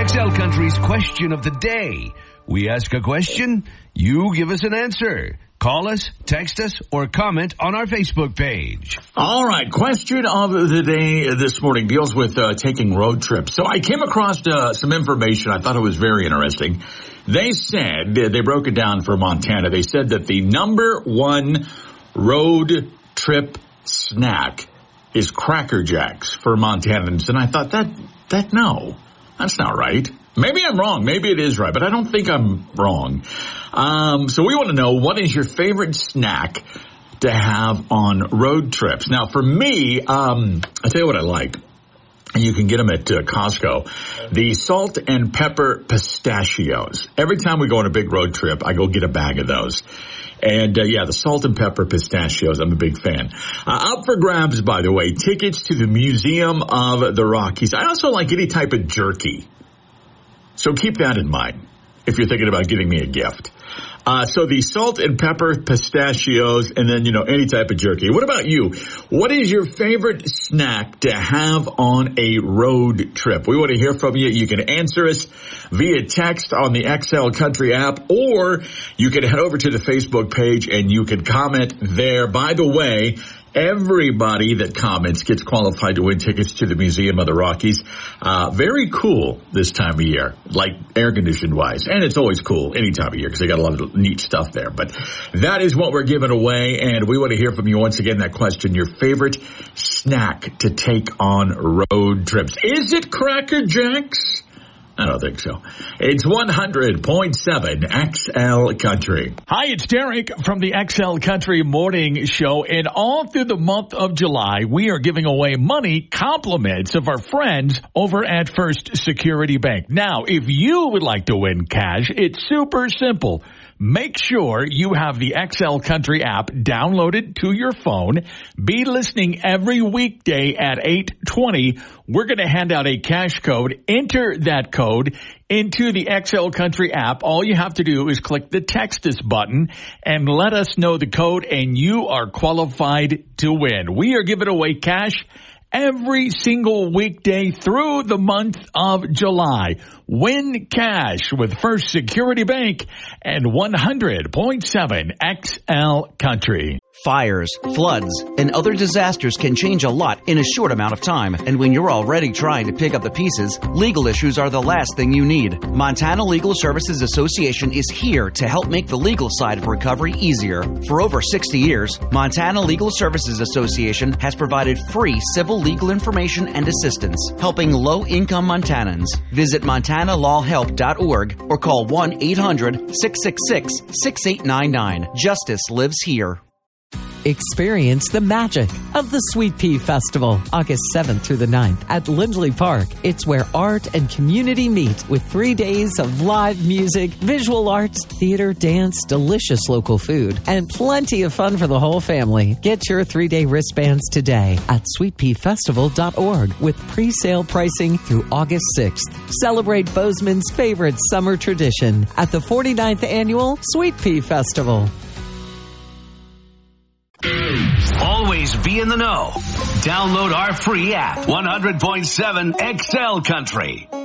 XL Country's question of the day. We ask a question, you give us an answer. Call us, text us, or comment on our Facebook page. All right, question of the day this morning deals with taking road trips. So I came across some information. I thought it was very interesting. They said, they broke it down for Montana. They said that the number one road trip snack is Cracker Jacks for Montanans. And I thought, no, that's not right. Maybe I'm wrong. Maybe it is right, but I don't think I'm wrong. So we want to know, what is your favorite snack to have on road trips? Now, for me, I'll tell you what I like. And you can get them at Costco. The salt and pepper pistachios. Every time we go on a big road trip, I go get a bag of those. And, the salt and pepper pistachios, I'm a big fan. Up for grabs, by the way, tickets to the Museum of the Rockies. I also like any type of jerky. So keep that in mind if you're thinking about getting me a gift. So the salt and pepper pistachios, and then, any type of jerky. What about you? What is your favorite snack to have on a road trip? We want to hear from you. You can answer us via text on the XL Country app, or you can head over to the Facebook page and you can comment there. By the way, everybody that comments gets qualified to win tickets to the Museum of the Rockies. Very cool this time of year, like air-conditioned wise. And it's always cool any time of year because they got a lot of neat stuff there. But that is what we're giving away, and we want to hear from you once again. That question, your favorite snack to take on road trips. Is it Cracker Jacks? I don't think so. It's 100.7 XL Country. Hi, it's Derek from the XL Country Morning Show. And all through the month of July, we are giving away money compliments of our friends over at First Security Bank. Now, if you would like to win cash, it's super simple. Make sure you have the XL Country app downloaded to your phone. Be listening every weekday at 8:20. We're going to hand out a cash code. Enter that code into the XL Country app. All you have to do is click the Text Us button and let us know the code, and you are qualified to win. We are giving away cash every single weekday through the month of July. Win cash with First Security Bank and 100.7 XL Country. Fires, floods, and other disasters can change a lot in a short amount of time. And when you're already trying to pick up the pieces, legal issues are the last thing you need. Montana Legal Services Association is here to help make the legal side of recovery easier. For over 60 years, Montana Legal Services Association has provided free civil legal information and assistance, helping low-income Montanans. Visit MontanaLawHelp.org or call 1-800-666-6899. Justice lives here. Experience the magic of the Sweet Pea Festival, August 7th through the 9th at Lindley Park. It's where art and community meet with 3 days of live music, visual arts, theater, dance, delicious local food, and plenty of fun for the whole family. Get your 3-day wristbands today at sweetpeafestival.org with pre-sale pricing through August 6th. Celebrate Bozeman's favorite summer tradition at the 49th Annual Sweet Pea Festival. Always be in the know. Download our free app, 100.7 XL Country.